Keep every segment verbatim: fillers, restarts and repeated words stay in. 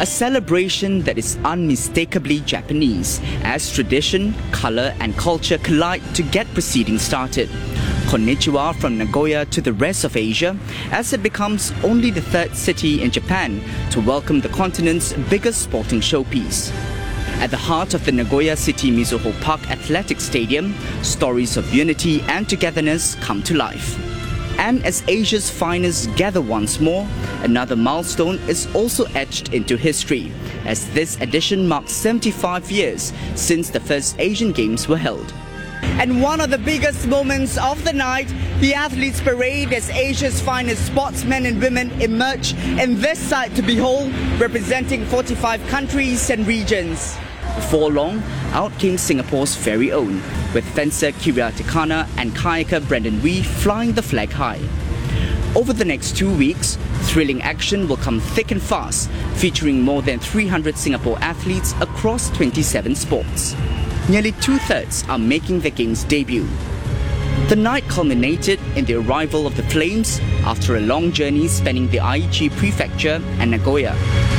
A celebration that is unmistakably Japanese, as tradition, color and culture collide to get proceedings started. Konnichiwa from Nagoya to the rest of Asia, as it becomes only the third city in Japan to welcome the continent's biggest sporting showpiece. At the heart of the Nagoya City Mizuho Park Athletic Stadium, stories of unity and togetherness come to life. And as Asia's finest gather once more, another milestone is also etched into history, as this edition marks seventy-five years since the first Asian Games were held. And one of the biggest moments of the night, the athletes parade as Asia's finest sportsmen and women emerge in this sight to behold, representing forty-five countries and regions. Before long, out came Singapore's very own, with fencer Kiria Tikana and kayaker Brendan Wee flying the flag high. Over the next two weeks, thrilling action will come thick and fast, featuring more than three hundred Singapore athletes across twenty-seven sports. Nearly two-thirds are making the Games debut. The night culminated in the arrival of the Flames after a long journey spanning the Aichi Prefecture and Nagoya.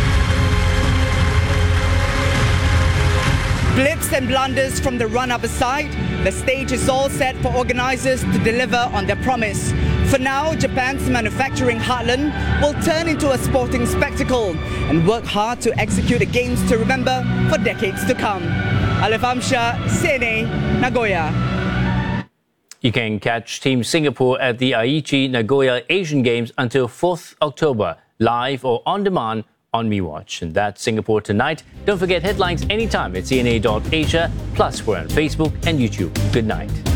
Blips and blunders from the run-up aside, the stage is all set for organisers to deliver on their promise. For now, Japan's manufacturing heartland will turn into a sporting spectacle and work hard to execute the Games to remember for decades to come. Alif Amsha, C N A, Nagoya. You can catch Team Singapore at the Aichi Nagoya Asian Games until fourth October, live or on demand on MeWatch. And that's Singapore Tonight. Don't forget headlines anytime at C N A dot Asia. Plus, we're on Facebook and YouTube. Good night.